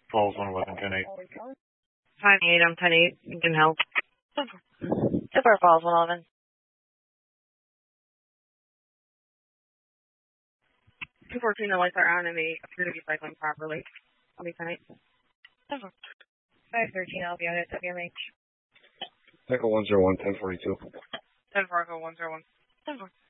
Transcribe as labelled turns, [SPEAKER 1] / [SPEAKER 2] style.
[SPEAKER 1] Falls 111, 10-8.
[SPEAKER 2] 5-8, I'm 10-8. You can help.
[SPEAKER 3] Super Falls 111.
[SPEAKER 2] 214, the lights are on and they appear to be cycling properly. I'll be 10-8.
[SPEAKER 3] 513, I'll be on it, WMH.
[SPEAKER 1] Echo 101, 1042.
[SPEAKER 2] 10-4, Echo 101. 10-4.